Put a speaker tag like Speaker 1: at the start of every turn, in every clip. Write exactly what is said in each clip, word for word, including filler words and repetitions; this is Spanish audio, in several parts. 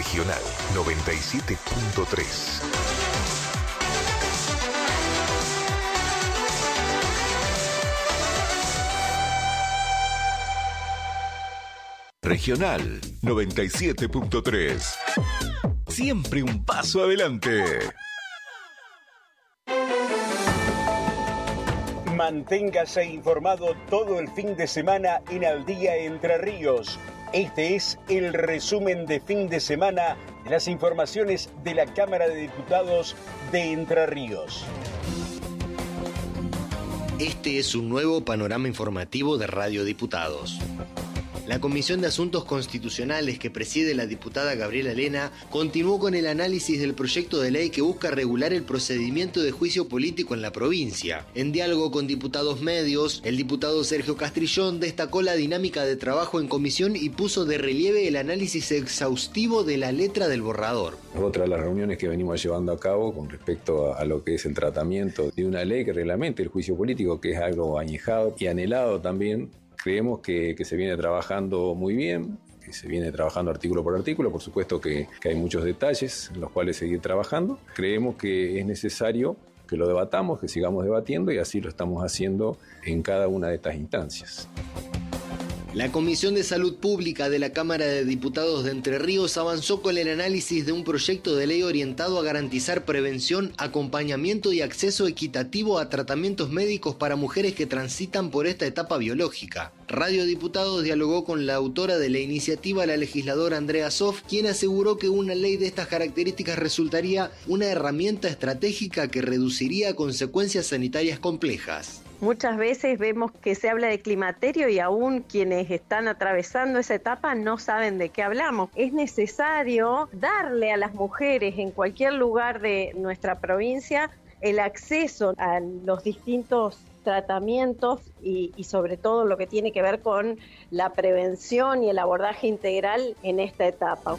Speaker 1: Regional noventa y siete punto tres. Regional noventa y siete punto tres. Siempre un paso adelante.
Speaker 2: Manténgase informado todo el fin de semana en Al Día Entre Ríos. Este es el resumen de fin de semana de las informaciones de la Cámara de Diputados de Entre Ríos.
Speaker 3: Este es un nuevo panorama informativo de Radio Diputados. La Comisión de Asuntos Constitucionales que preside la diputada Gabriela Lena continuó con el análisis del proyecto de ley que busca regular el procedimiento de juicio político en la provincia. En diálogo con diputados medios, el diputado Sergio Castrillón destacó la dinámica de trabajo en comisión y puso de relieve el análisis exhaustivo de la letra del borrador.
Speaker 4: Otra de las reuniones que venimos llevando a cabo con respecto a, a lo que es el tratamiento de una ley que reglamente el juicio político, que es algo añejado y anhelado también. Creemos que, que se viene trabajando muy bien, que se viene trabajando artículo por artículo. Por supuesto que, que hay muchos detalles en los cuales seguir trabajando. Creemos que es necesario que lo debatamos, que sigamos debatiendo, y así lo estamos haciendo en cada una de estas instancias.
Speaker 3: La Comisión de Salud Pública de la Cámara de Diputados de Entre Ríos avanzó con el análisis de un proyecto de ley orientado a garantizar prevención, acompañamiento y acceso equitativo a tratamientos médicos para mujeres que transitan por esta etapa biológica. Radio Diputados dialogó con la autora de la iniciativa, la legisladora Andrea Sof, quien aseguró que una ley de estas características resultaría una herramienta estratégica que reduciría consecuencias sanitarias complejas.
Speaker 5: Muchas veces vemos que se habla de climaterio y aún quienes están atravesando esa etapa no saben de qué hablamos. Es necesario darle a las mujeres en cualquier lugar de nuestra provincia el acceso a los distintos tratamientos y, y sobre todo lo que tiene que ver con la prevención y el abordaje integral en esta etapa.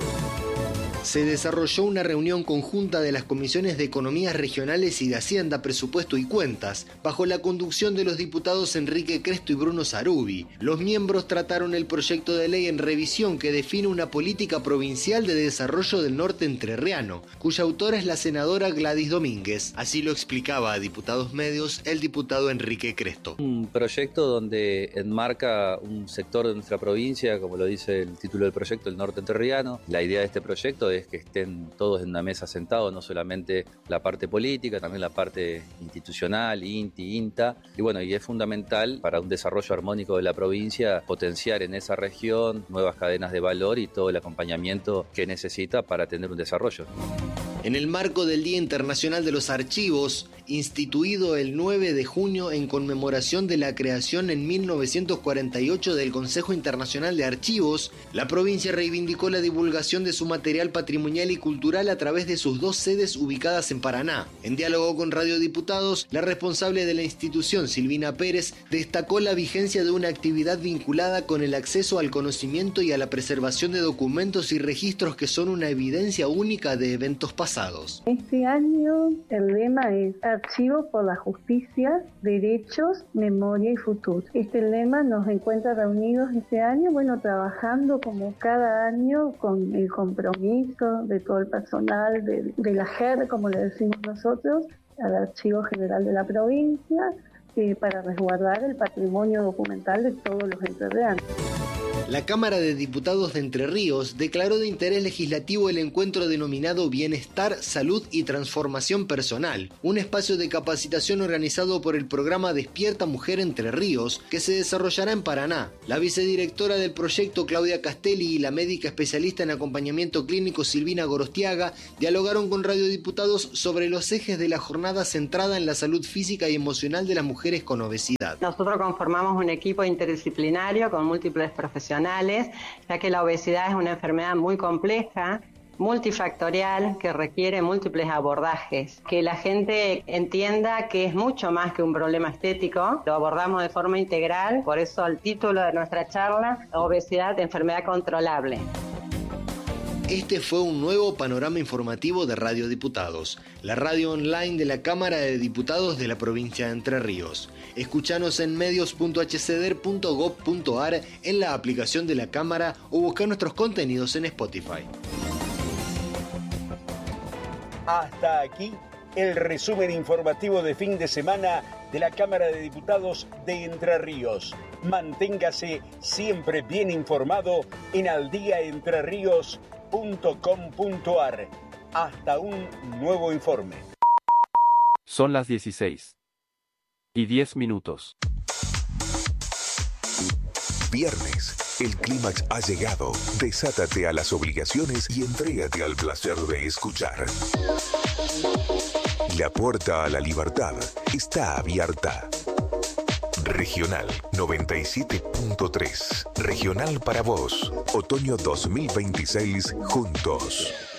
Speaker 3: Se desarrolló una reunión conjunta de las comisiones de Economías Regionales y de Hacienda, Presupuesto y Cuentas, bajo la conducción de los diputados Enrique Cresto y Bruno Sarubi. Los miembros trataron el proyecto de ley en revisión que define una política provincial de desarrollo del norte entrerriano, cuya autora es la senadora Gladys Domínguez. Así lo explicaba a diputados medios el diputado Enrique Cresto.
Speaker 6: Un proyecto donde enmarca un sector de nuestra provincia, como lo dice el título del proyecto, el norte entrerriano. La idea de este proyecto es que estén todos en una mesa sentados, no solamente la parte política, también la parte institucional, INTI, INTA, y bueno, y es fundamental para un desarrollo armónico de la provincia potenciar en esa región nuevas cadenas de valor y todo el acompañamiento que necesita para tener un desarrollo.
Speaker 3: En el marco del Día Internacional de los Archivos, instituido el nueve de junio en conmemoración de la creación en mil novecientos cuarenta y ocho del Consejo Internacional de Archivos, la provincia reivindicó la divulgación de su material patrimonial y cultural a través de sus dos sedes ubicadas en Paraná. En diálogo con Radio Diputados, la responsable de la institución, Silvina Pérez, destacó la vigencia de una actividad vinculada con el acceso al conocimiento y a la preservación de documentos y registros que son una evidencia única de eventos pasados.
Speaker 7: Este año el lema es Archivo por la Justicia, Derechos, Memoria y Futuro. Este lema nos encuentra reunidos este año, bueno, trabajando como cada año con el compromiso de todo el personal, de, de la G E R, como le decimos nosotros, al Archivo General de la provincia, eh, para resguardar el patrimonio documental de todos los entrerrianos.
Speaker 3: La Cámara de Diputados de Entre Ríos declaró de interés legislativo el encuentro denominado Bienestar, Salud y Transformación Personal, un espacio de capacitación organizado por el programa Despierta Mujer Entre Ríos, que se desarrollará en Paraná. La vicedirectora del proyecto, Claudia Castelli, y la médica especialista en acompañamiento clínico, Silvina Gorostiaga, dialogaron con Radio Diputados sobre los ejes de la jornada centrada en la salud física y emocional de las mujeres con obesidad.
Speaker 8: Nosotros conformamos un equipo interdisciplinario con múltiples profesionales, ya que la obesidad es una enfermedad muy compleja, multifactorial, que requiere múltiples abordajes. Que la gente entienda que es mucho más que un problema estético, lo abordamos de forma integral, por eso el título de nuestra charla, Obesidad, enfermedad controlable.
Speaker 3: Este fue un nuevo panorama informativo de Radio Diputados, la radio online de la Cámara de Diputados de la provincia de Entre Ríos. Escuchanos en medios punto h c d e r punto gob punto a r, en la aplicación de la Cámara o buscar nuestros contenidos en Spotify.
Speaker 2: Hasta aquí el resumen informativo de fin de semana de la Cámara de Diputados de Entre Ríos. Manténgase siempre bien informado en aldiaentreríos punto com punto ar. Hasta un nuevo informe.
Speaker 9: Son las dieciséis y diez minutos.
Speaker 1: Viernes. El clímax ha llegado. Desátate a las obligaciones y entrégate al placer de escuchar. La puerta a la libertad está abierta. Regional noventa y siete punto tres. Regional para vos. Otoño dos mil veintiséis juntos.